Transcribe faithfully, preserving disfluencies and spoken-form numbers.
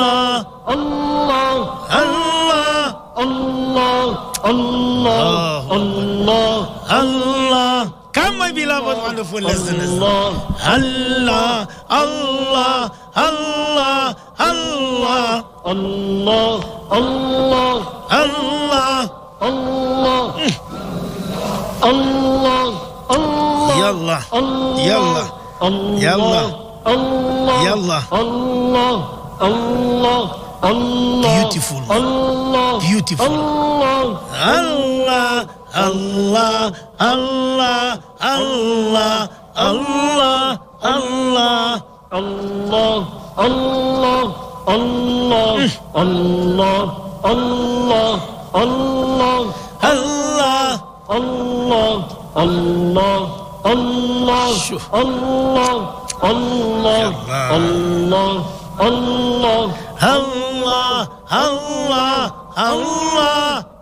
Allah, Allah, Allah, Allah, Allah, Allah, Allah. Come, my beloved, wonderful listeners. Allah, Allah, Allah, Allah, Allah, Allah, Allah, Allah, Allah, Allah, Yallah, Yallah, Yallah, Allah, Yallah. Allah, Allah, Allah, Beautiful, Allah, beautiful. Allah, Allah, Allah, Allah, Allah, Allah, Allah. Allah, Allah, Allah, Allah, Allah, Allah, Allah, Allah, Allah, Allah, Allah, Allah, Allah, Allah, Allah, Allah, Allah.